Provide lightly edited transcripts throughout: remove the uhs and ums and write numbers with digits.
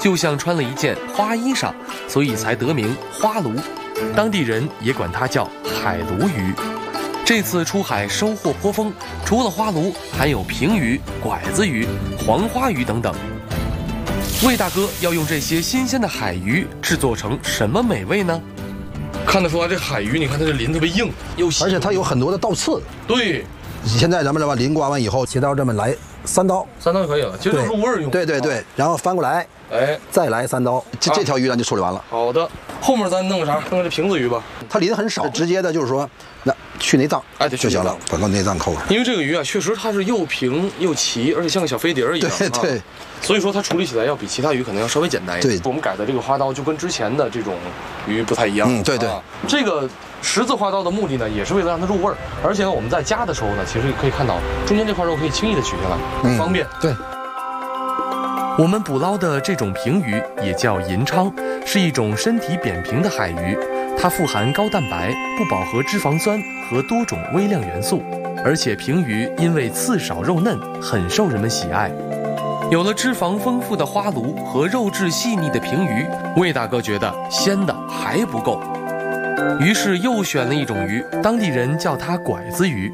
就像穿了一件花衣裳，所以才得名花鲈。当地人也管它叫海鲈鱼。这次出海收获颇丰，除了花鲈，还有平鱼、拐子鱼、黄花鱼等等。魏大哥要用这些新鲜的海鱼制作成什么美味呢？看得出来，这海鱼你看它这鳞特别硬，又细， 而且它有很多的倒刺。 对， 现在咱们把鳞刮完以后，切刀这么来3刀 ，3刀就可以了，其实就入味用。 对，然后翻过来， 哎， 再来3刀，这条鱼咱就处理完了。 好的，后面咱弄个啥？弄个这瓶子鱼吧。 它鳞很少，直接的就是说，那去内脏， 哎， 就行了，把那内脏抠上。 因为这个鱼啊，确实它是又平又齐，而且像个小飞碟一样。 对。 所以说它处理起来要比其他鱼可能要稍微简单一点。 对， 我们改的这个花刀就跟之前的这种鱼不太一样。 对。 这个十字花刀的目的呢，也是为了让它入味儿，而且呢，我们在夹的时候呢，其实可以看到中间这块肉可以轻易的取下来，方便。 对。 我们捕捞的这种平鱼也叫银鲳，是一种身体扁平的海鱼，它富含高蛋白、不饱和脂肪酸和多种微量元素，而且平鱼因为刺少肉嫩，很受人们喜爱。有了脂肪丰富的花鲈和肉质细腻的平鱼，魏大哥觉得鲜的还不够，于是又选了一种鱼，当地人叫它拐子鱼。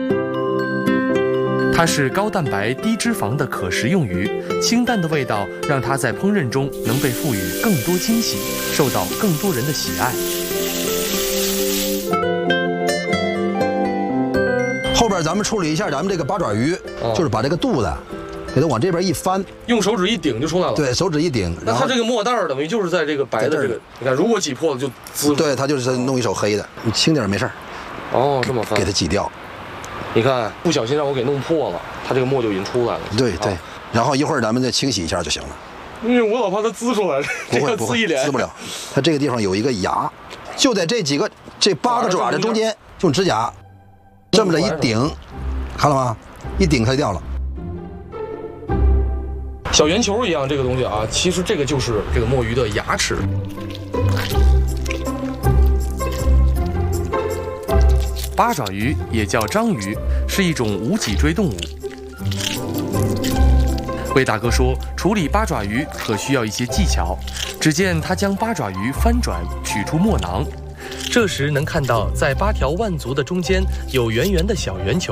它是高蛋白低脂肪的可食用鱼，清淡的味道让它在烹饪中能被赋予更多惊喜，受到更多人的喜爱。 后边咱们处理一下咱们这个八爪鱼，就是把这个肚子给它往这边一翻， 用手指一顶就出来了。对， 手指一顶。 那它这个沫袋儿等于就是在这个白的这个，你看，如果挤破了就滋。 对，它就是弄一手黑的，你轻点没事儿。 哦，这么翻， 给它挤掉。 你看，不小心让我给弄破了，它这个沫就已经出来了。 对。然后一会儿咱们再清洗一下就行了。 因为我老怕它滋出来， 不会滋一脸，滋不了。它这个地方有一个牙，就在这8个爪子中间，用指甲这么的一顶，看了吗？一顶它掉了。 小圆球一样，这个东西啊，其实这个就是这个墨鱼的牙齿。八爪鱼也叫章鱼，是一种无脊椎动物。魏大哥说，处理八爪鱼可需要一些技巧。只见他将八爪鱼翻转，取出墨囊，这时能看到在8条腕足的中间有圆圆的小圆球。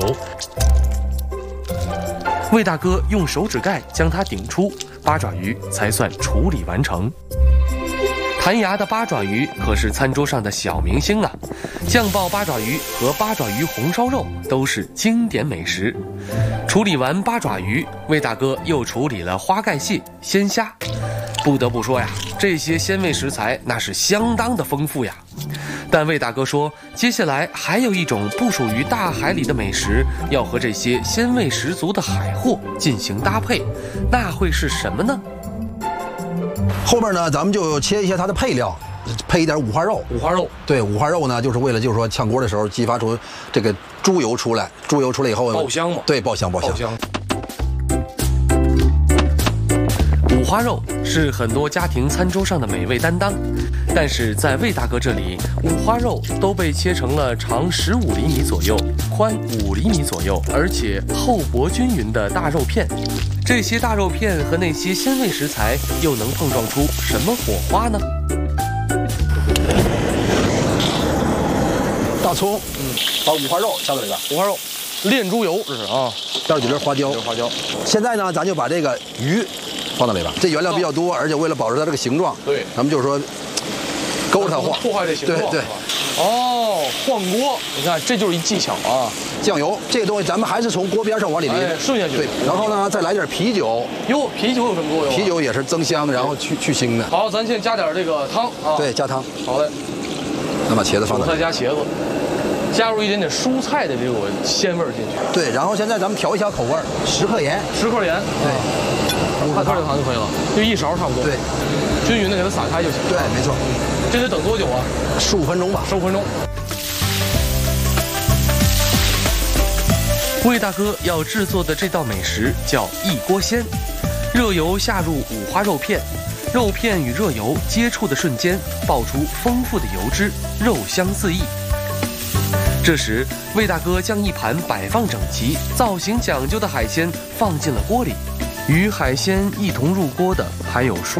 魏大哥用手指盖将它顶出，八爪鱼才算处理完成。弹牙的八爪鱼可是餐桌上的小明星啊！酱爆八爪鱼和八爪鱼红烧肉都是经典美食。处理完八爪鱼，魏大哥又处理了花盖蟹、鲜虾。不得不说呀，这些鲜味食材那是相当的丰富呀。但魏大哥说，接下来还有一种不属于大海里的美食，要和这些鲜味十足的海货进行搭配，那会是什么呢？ 后边呢，咱们就切一些它的配料，配一点五花肉。五花肉，对，五花肉呢，就是为了就是说炝锅的时候激发出这个猪油出来，猪油出来以后爆香嘛。对， 爆香。 五花肉是很多家庭餐桌上的美味担当，但是在魏大哥这里，五花肉都被切成了长15厘米左右、宽5厘米左右，而且厚薄均匀的大肉片。这些大肉片和那些鲜味食材又能碰撞出什么火花呢？ 大葱，把五花肉下到里边。 五花肉，炼猪油这是啊， 倒几粒花椒。现在呢，咱就把这个鱼放到里边。这原料比较多，而且为了保持它这个形状，对，咱们就是说勾着它晃， 破坏这形状。对。哦，晃锅，你看这就是一技巧啊。 酱油这个东西，咱们还是从锅边上往里淋， 顺下去。对， 然后呢，再来点啤酒。 哟，啤酒有什么作用？ 啤酒也是增香，然后去腥的。 好，咱先加点这个汤啊。 对，加汤。 好嘞。 咱把茄子放到。 再加茄子，加入一点点蔬菜的这种鲜味进去。 对，然后现在咱们调一下口味，10克盐。10克盐。对。 5克糖就可以了，就1勺差不多。对。均匀的给它撒开就行。 对，没错。 这得等多久啊 ？15分钟吧。15分钟。 魏大哥要制作的这道美食叫一锅鲜，热油下入五花肉片，肉片与热油接触的瞬间爆出丰富的油脂，肉香四溢。这时，魏大哥将一盘摆放整齐、造型讲究的海鲜放进了锅里，与海鲜一同入锅的还有蔬